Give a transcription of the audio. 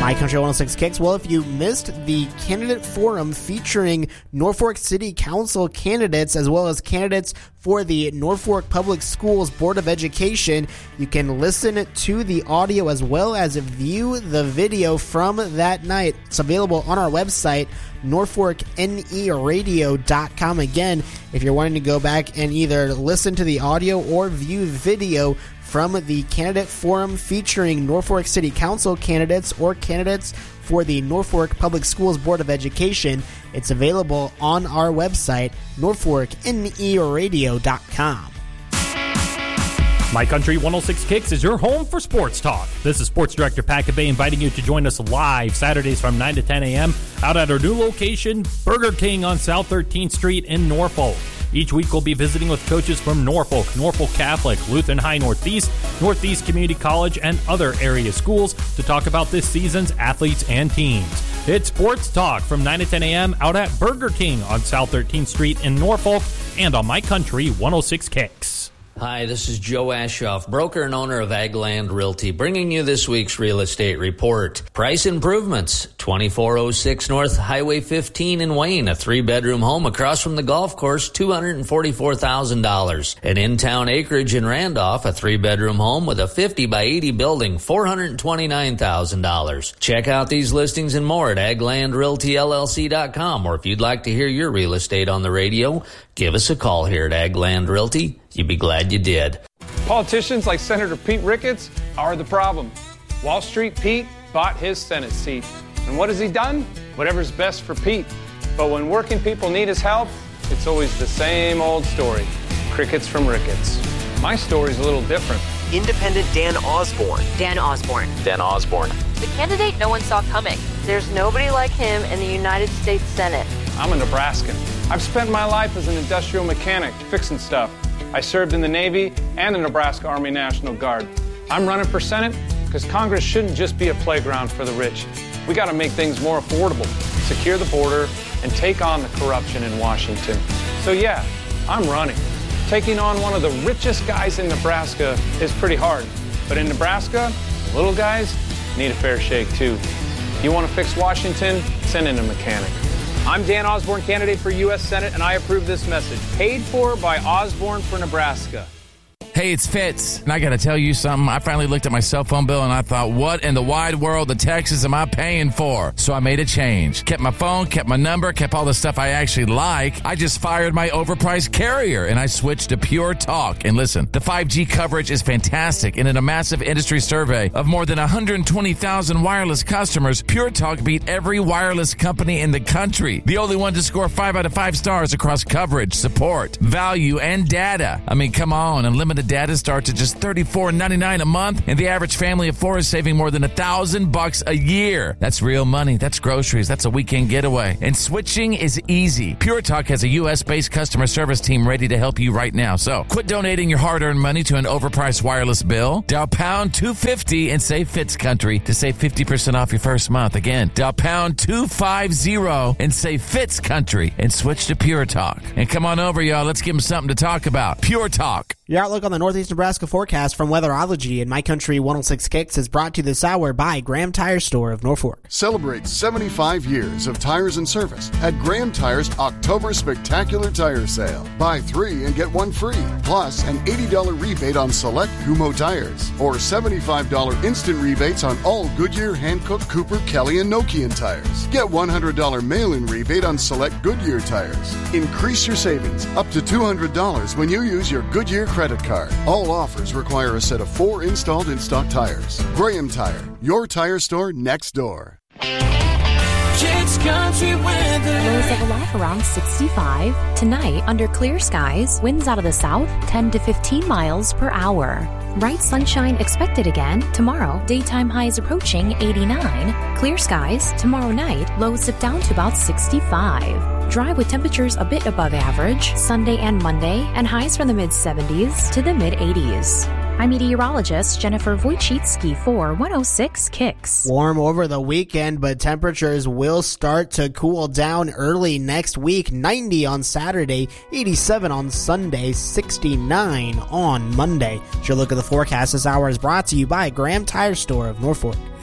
My Country 106 Kicks. Well, if you missed the candidate forum featuring Norfolk City Council candidates as well as candidates for the Norfolk Public Schools Board of Education, you can listen to the audio as well as view the video from that night. It's available on our website, norfolkneradio.com. Again, if you're wanting to go back and either listen to the audio or view video from the candidate forum featuring Norfolk City Council candidates or candidates for the Norfolk Public Schools Board of Education, it's available on our website, norfolkneradio.com. My Country 106 Kicks is your home for sports talk. This is Sports Director Pat Cabay inviting you to join us live Saturdays from 9 to 10 a.m. out at our new location, Burger King on South 13th Street in Norfolk. Each week we'll be visiting with coaches from Norfolk, Norfolk Catholic, Lutheran High Northeast, Northeast Community College, and other area schools to talk about this season's athletes and teams. It's Sports Talk from 9 to 10 a.m. out at Burger King on South 13th Street in Norfolk and on My Country 106 Kicks. Hi, this is Joe Ashoff, broker and owner of Agland Realty, bringing you this week's real estate report. Price improvements, 2406 North Highway 15 in Wayne, a 3-bedroom home across from the golf course, $244,000. An in-town acreage in Randolph, a 3-bedroom home with a 50 by 80 building, $429,000. Check out these listings and more at aglandrealtyllc.com, or if you'd like to hear your real estate on the radio, give us a call here at Agland Realty. You'd be glad you did. Politicians like Senator Pete Ricketts are the problem. Wall Street Pete bought his Senate seat. And what has he done? Whatever's best for Pete. But when working people need his help, it's always the same old story. Crickets from Ricketts. My story's a little different. Independent Dan Osborne. Dan Osborne. Dan Osborne. The candidate no one saw coming. There's nobody like him in the United States Senate. I'm a Nebraskan. I've spent my life as an industrial mechanic fixing stuff. I served in the Navy and the Nebraska Army National Guard. I'm running for Senate because Congress shouldn't just be a playground for the rich. We got to make things more affordable, secure the border, and take on the corruption in Washington. So yeah, I'm running. Taking on one of the richest guys in Nebraska is pretty hard. But in Nebraska, the little guys need a fair shake too. You want to fix Washington? Send in a mechanic. I'm Dan Osborne, candidate for U.S. Senate, and I approve this message. Paid for by Osborne for Nebraska. Hey, it's Fitz, and I got to tell you something. I finally looked at my cell phone bill, and I thought, what in the wide world of Texas am I paying for? So I made a change. Kept my phone, kept my number, kept all the stuff I actually like. I just fired my overpriced carrier, and I switched to Pure Talk. And listen, the 5G coverage is fantastic, and in a massive industry survey of more than 120,000 wireless customers, Pure Talk beat every wireless company in the country. The only one to score 5 out of 5 stars across coverage, support, value, and data. I mean, come on, unlimited data starts at just $34.99 a month, and the average family of 4 is saving more than $1,000 a year. That's real money. That's groceries. That's a weekend getaway. And switching is easy. Pure Talk has a U.S.-based customer service team ready to help you right now. So quit donating your hard-earned money to an overpriced wireless bill. Dial pound 250 and say Fitz Country to save 50% off your first month. Again, dial pound 250 and say Fitz Country and switch to Pure Talk. And come on over, y'all. Let's give them something to talk about. Pure Talk. Your outlook on the Northeast Nebraska forecast from Weatherology and My Country 106 Kicks is brought to you this hour by Graham Tire Store of Norfolk. Celebrate 75 years of tires and service at Graham Tire's October Spectacular Tire Sale. Buy 3 and get 1 free, plus an $80 rebate on select Kumho tires, or $75 instant rebates on all Goodyear, Hankook, Cooper, Kelly, and Nokian tires. Get $100 mail-in rebate on select Goodyear tires. Increase your savings up to $200 when you use your Goodyear credit card. All offers require a set of 4 installed in-stock tires. Graham Tire, your tire store next door. Kicks Country weather. Lows of a lot around 65. Tonight, under clear skies, winds out of the south 10 to 15 miles per hour. Bright sunshine expected again tomorrow. Daytime highs approaching 89. Clear skies tomorrow night. Lows dip down to about 65. Dry with temperatures a bit above average Sunday and Monday, and highs from the mid-70s to the mid-80s. I'm meteorologist Jennifer Wojcicki for 106 Kicks. Warm over the weekend, but temperatures will start to cool down early next week. 90 on Saturday, 87 on Sunday, 69 on Monday. Your look at the forecast this hour is brought to you by Graham Tire Store of Norfolk.